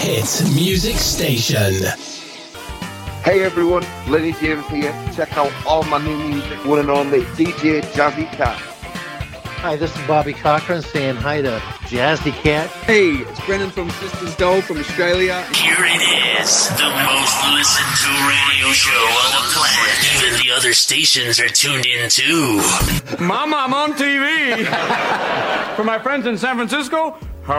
hit music station. Hey everyone, Lenny James here. Check out all my new music, one and only DJ Jazzy Cat. Hi, this is Bobby Cochran saying hi to Jazzy Cat. Hey, it's Brendan from Sisters Doll from Australia. Here it is, the most listened to radio show on the planet. Even the other stations are tuned in too. Mama, I'm on TV. For my friends in San Francisco,